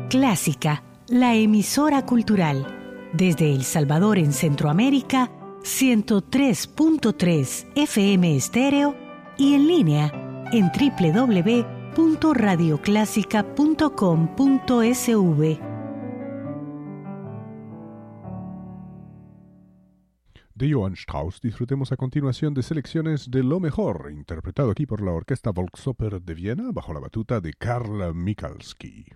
Clásica, la emisora cultural. Desde El Salvador en Centroamérica, 103.3 FM estéreo y en línea en www.radioclásica.com.sv. De Johann Strauss disfrutemos a continuación de selecciones de lo mejor, interpretado aquí por la Orquesta Volksoper de Viena bajo la batuta de Karl Michalski.